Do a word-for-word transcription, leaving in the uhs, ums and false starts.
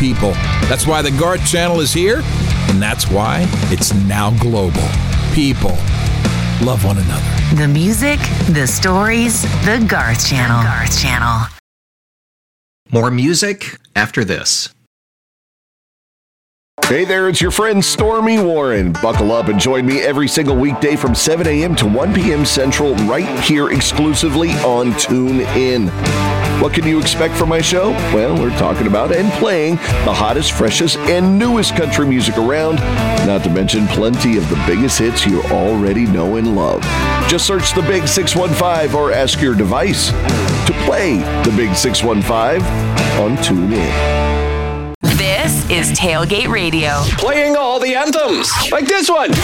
people. That's why the Garth Channel is here, and that's why it's now global. People love one another. The music, the stories, the Garth Channel. The Garth Channel. More music after this. Hey there, it's your friend Stormy Warren. Buckle up and join me every single weekday from seven a.m. to one p.m. Central right here exclusively on TuneIn. What can you expect from my show? Well, we're talking about and playing the hottest, freshest, and newest country music around, not to mention plenty of the biggest hits you already know and love. Just search the Big six one five or ask your device to play the Big six one five on TuneIn. This is Tailgate Radio. Playing all the anthems, like this one.